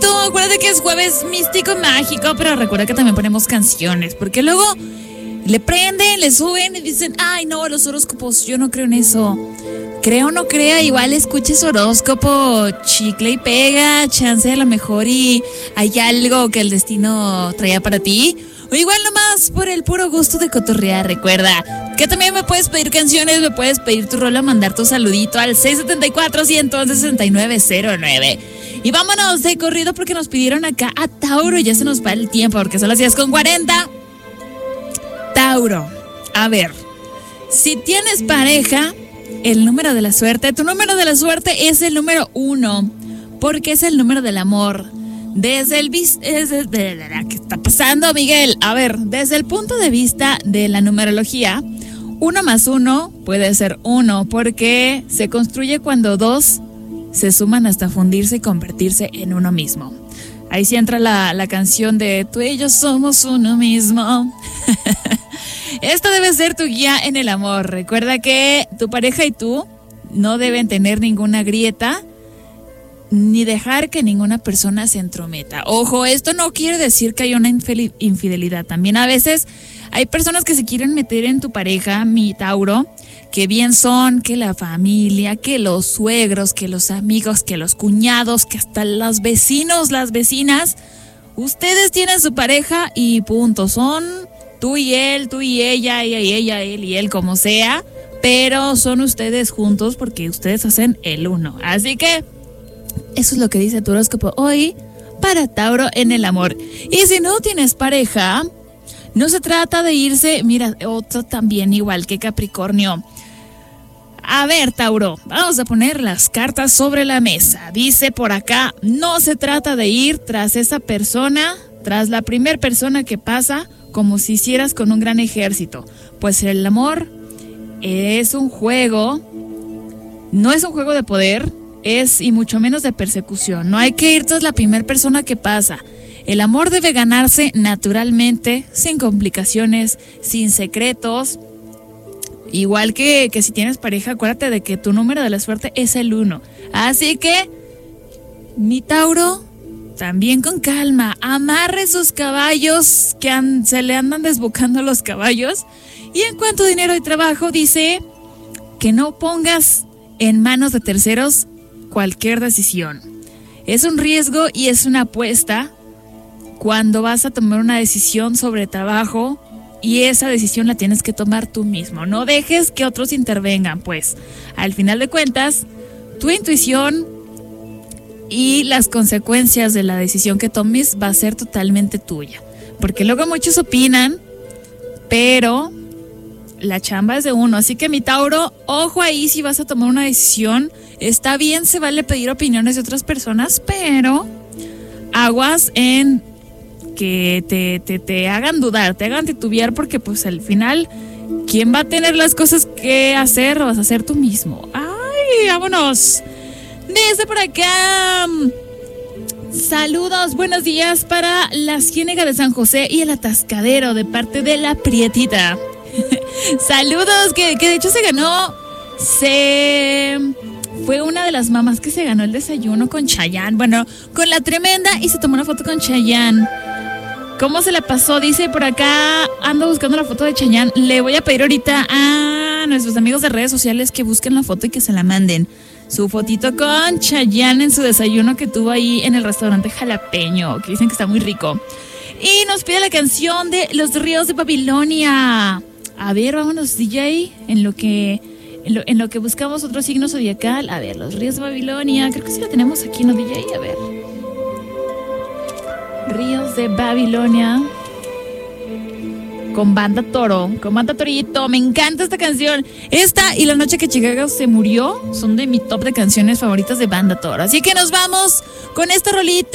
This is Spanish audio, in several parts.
Perfecto, acuérdate que es jueves místico mágico, pero recuerda que también ponemos canciones, porque luego le prenden, le suben y dicen, ay no, los horóscopos, yo no creo en eso. Crea o no crea, igual escuches horóscopo, chicle y pega, chance a lo mejor y hay algo que el destino traía para ti. O igual nomás por el puro gusto de cotorrear. Recuerda que también me puedes pedir canciones, me puedes pedir tu rola, mandar tu saludito al 674-169-09. Y vámonos de corrido porque nos pidieron acá a Tauro. Ya se nos va el tiempo porque son las 10:40. Tauro, a ver, si tienes pareja, el número de la suerte, tu número de la suerte es el número 1, porque es el número del amor. ¿Qué está pasando, Miguel? A ver, desde el punto de vista de la numerología, 1 más 1 puede ser 1, porque se construye cuando 2 se suman hasta fundirse y convertirse en uno mismo. Ahí sí entra la canción de tú y yo somos uno mismo. Esto debe ser tu guía en el amor. Recuerda que tu pareja y tú no deben tener ninguna grieta ni dejar que ninguna persona se entrometa. Ojo, esto no quiere decir que haya una infidelidad. También a veces hay personas que se quieren meter en tu pareja, mi Tauro, que bien son que la familia, que los suegros, que los amigos, que los cuñados, que hasta los vecinos, las vecinas. Ustedes tienen su pareja y punto. Son tú y él, tú y ella, él y él, como sea. Pero son ustedes juntos porque ustedes hacen el uno. Así que eso es lo que dice tu horóscopo hoy para Tauro en el amor. Y si no tienes pareja, no se trata de irse. Mira, otro también igual que Capricornio. A ver, Tauro, vamos a poner las cartas sobre la mesa. Dice por acá, no se trata de ir tras esa persona, tras la primer persona que pasa, como si hicieras con un gran ejército. Pues el amor es un juego, no es un juego de poder, y mucho menos de persecución. No hay que ir tras la primera persona que pasa. El amor debe ganarse naturalmente, sin complicaciones, sin secretos. Igual que si tienes pareja, acuérdate de que tu número de la suerte es el 1. Así que, mi Tauro, también con calma, amarre sus caballos que se le andan desbocando los caballos. Y en cuanto a dinero y trabajo, dice que no pongas en manos de terceros cualquier decisión. Es un riesgo y es una apuesta cuando vas a tomar una decisión sobre trabajo y esa decisión la tienes que tomar tú mismo. No dejes que otros intervengan, pues al final de cuentas tu intuición y las consecuencias de la decisión que tomes va a ser totalmente tuya. Porque luego muchos opinan, pero la chamba es de uno. Así que mi Tauro, ojo ahí si vas a tomar una decisión. Está bien, se vale pedir opiniones de otras personas, pero aguas en que te hagan dudar, te hagan titubear, porque pues al final, ¿quién va a tener las cosas que hacer? Vas a hacer tú mismo. ¡Ay, vámonos! Desde por acá, saludos, buenos días para la Ciénega de San José y el Atascadero de parte de la Prietita. Saludos, que de hecho fue una de las mamás que se ganó el desayuno con Chayanne. Bueno, con la tremenda, y se tomó una foto con Chayanne. ¿Cómo se la pasó? Dice por acá, ando buscando la foto de Chayanne. Le voy a pedir ahorita a nuestros amigos de redes sociales que busquen la foto y que se la manden. Su fotito con Chayanne en su desayuno que tuvo ahí en el restaurante Jalapeño, que dicen que está muy rico. Y nos pide la canción de Los Ríos de Babilonia. A ver, vámonos, DJ, en lo que buscamos otro signo zodiacal. A ver, Los Ríos de Babilonia. Creo que sí la tenemos aquí, ¿no, DJ? A ver. Ríos de Babilonia. Con Banda Toro. Con Banda Torito. Me encanta esta canción. Esta y La Noche que Chicago se murió son de mi top de canciones favoritas de Banda Toro. Así que nos vamos con esta rolita.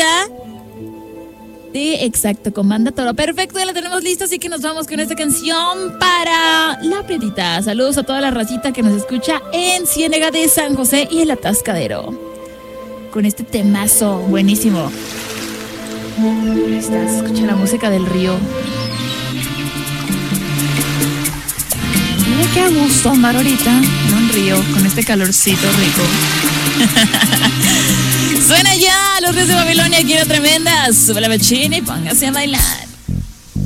Exacto, con Banda Toro. Perfecto, ya la tenemos lista, así que nos vamos con esta canción para la Prietita. Saludos a toda la racita que nos escucha en Ciénega de San José y el Atascadero. Con este temazo buenísimo. Ahí está, se escucha la música del río. Mira qué a gusto andar ahorita en un río con este calorcito rico. Suena ya Los Reyes de Babilonia, quiero tremenda. Sube la machina y póngase a bailar.